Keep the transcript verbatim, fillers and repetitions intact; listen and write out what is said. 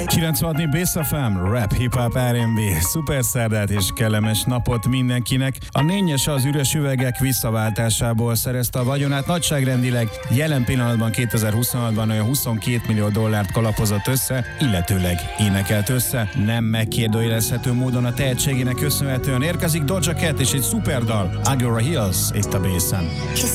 kilencvenhat Bass ef em, rap, hip-hop, er end bé, szuper szerdát és kellemes napot mindenkinek. A Nényes az üres üvegek visszaváltásából szerezte a vagyonát, nagyságrendileg jelen pillanatban kétezer-huszonhatban olyan huszonkét millió dollárt kalapozott össze, illetőleg énekelt össze. Nem megkérdőjelezhető módon a tehetségének köszönhetően érkezik Doja Cat és egy szuperdal, Agora Hills, itt a Baszen.